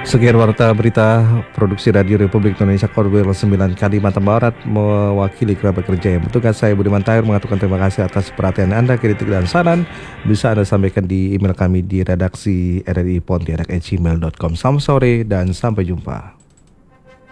Sekian warta berita produksi Radio Republik Indonesia Korwil 9 Kalimantan Barat mewakili kerabat kerja yang bertugas. Saya Budiman Tahir mengaturkan terima kasih atas perhatian Anda. Kritik dan saran bisa Anda sampaikan di email kami di redaksi rri.pontianak@gmail.com. Selamat sore dan sampai jumpa.